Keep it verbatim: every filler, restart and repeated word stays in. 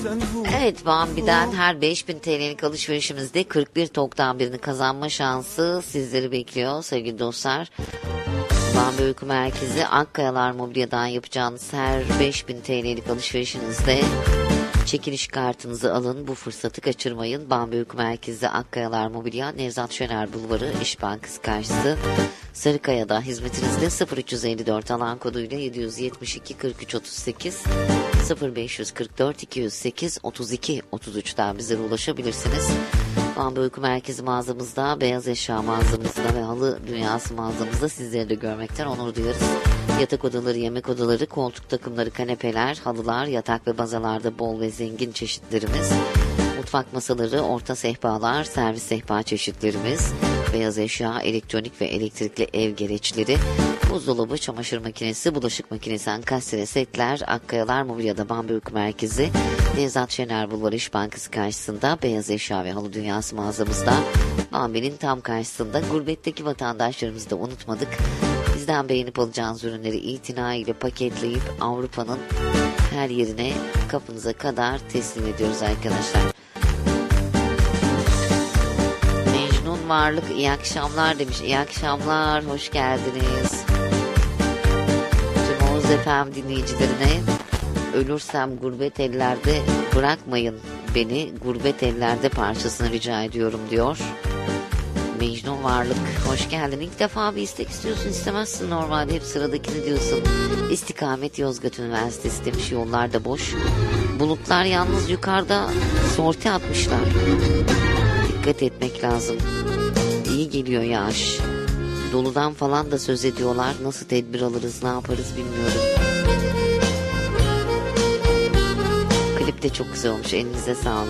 Evet, Bambi'den her beş bin T L'lik alışverişimizde kırk bir toktan birini kazanma şansı sizleri bekliyor sevgili dostlar. Bambi Uyku Merkezi Akkayalar Mobilya'dan yapacağınız her beş bin T L'lik alışverişinizde çekiliş kartınızı alın. Bu fırsatı kaçırmayın. Bambi Uyku Merkezi Akkayalar Mobilya, Nevzat Şener Bulvarı, İş Bankası karşısı, Sarıkaya'da hizmetinizde. Sıfır üç elli dört alan koduyla yedi yüz yetmiş iki kırk üç otuz sekiz, sıfır beş kırk dört iki yüz sekiz otuz iki otuz üçten bizlere ulaşabilirsiniz. Bambi Uyku Merkezi mağazamızda, beyaz eşya mağazamızda ve halı dünyası mağazamızda sizleri de görmekten onur duyarız. Yatak odaları, yemek odaları, koltuk takımları, kanepeler, halılar, yatak ve bazalarda bol ve zengin çeşitlerimiz. Mutfak masaları, orta sehpalar, servis sehpa çeşitlerimiz, beyaz eşya, elektronik ve elektrikli ev gereçleri, buzdolabı, çamaşır makinesi, bulaşık makinesi, ankastre setler, Akkayalar Mobilya'da Bambi Uyku Merkezi, Nevzat Şener Bulvarı İş Bankası karşısında, beyaz eşya ve halı dünyası mağazamızda, Bambi'nin tam karşısında. Gurbetteki vatandaşlarımızı da unutmadık. Bizden beğenip alacağınız ürünleri itina ile paketleyip Avrupa'nın her yerine, kapınıza kadar teslim ediyoruz arkadaşlar. Mecnun Varlık iyi akşamlar demiş. İyi akşamlar, hoş geldiniz. Tüm Oğuz F M dinleyicilerine, ölürsem gurbet ellerde bırakmayın beni, gurbet ellerde parçasını rica ediyorum diyor. Mecnun Varlık, hoş geldin. İlk defa bir istek istiyorsun, istemezsin normalde, hep sıradakini diyorsun. İstikamet Yozgat Üniversitesi demiş, yollar da boş. Bulutlar yalnız yukarıda sorti atmışlar. Dikkat etmek lazım. İyi geliyor yağış. Doludan falan da söz ediyorlar. Nasıl tedbir alırız, ne yaparız bilmiyorum. Klip de çok güzel olmuş, elinize sağlık.